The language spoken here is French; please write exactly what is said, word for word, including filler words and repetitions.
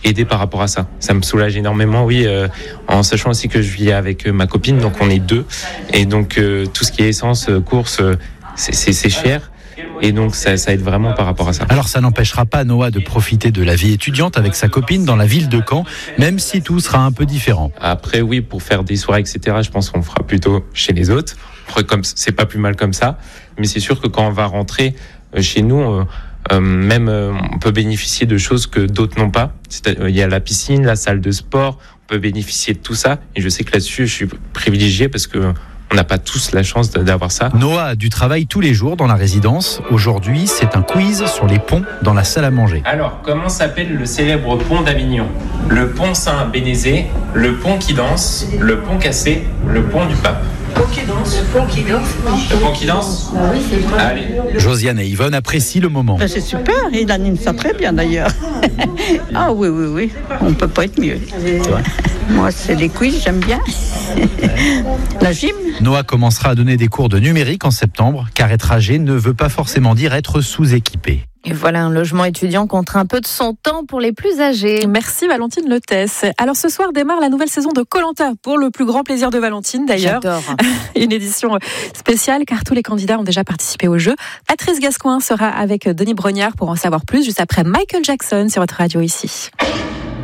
aider par rapport à ça. Ça me soulage énormément, oui, euh, en sachant aussi que je vis avec ma copine, donc on est deux. Et donc, euh, tout ce qui est essence, course, c'est, c'est, c'est cher. Et donc ça, ça aide vraiment par rapport à ça. Alors ça n'empêchera pas Noah de profiter de la vie étudiante avec sa copine dans la ville de Caen, même si tout sera un peu différent. Après oui, pour faire des soirées, et cetera, je pense qu'on fera plutôt chez les autres. Après, comme c'est pas plus mal comme ça, mais c'est sûr que quand on va rentrer chez nous, euh, euh, même euh, on peut bénéficier de choses que d'autres n'ont pas. Il y a la piscine, la salle de sport, on peut bénéficier de tout ça. Et je sais que là-dessus, je suis privilégié parce que on n'a pas tous la chance d'avoir ça. Noah a du travail tous les jours dans la résidence. Aujourd'hui, c'est un quiz sur les ponts dans la salle à manger. Alors, comment s'appelle le célèbre pont d'Avignon ? Le pont Saint-Bénézé, le pont qui danse, le pont cassé, le pont du pape. Le pont qui danse, le pont qui danse. Le pont qui danse ? Ah oui, c'est vrai. Allez. Josiane et Yvonne apprécient le moment. Ben c'est super, il anime ça très bien d'ailleurs. Ah oui, oui, oui, on ne peut pas être mieux. Moi, c'est les quiz, j'aime bien. La gym. Noah commencera à donner des cours de numérique en septembre, car être âgé ne veut pas forcément dire être sous-équipé. Et voilà un logement étudiant contre un peu de son temps pour les plus âgés. Merci Valentine Lethès. Alors ce soir démarre la nouvelle saison de Koh-Lanta, pour le plus grand plaisir de Valentine d'ailleurs. J'adore. Une édition spéciale car tous les candidats ont déjà participé au jeu. Patrice Gascoin sera avec Denis Brognard pour en savoir plus juste après Michael Jackson sur votre radio ici.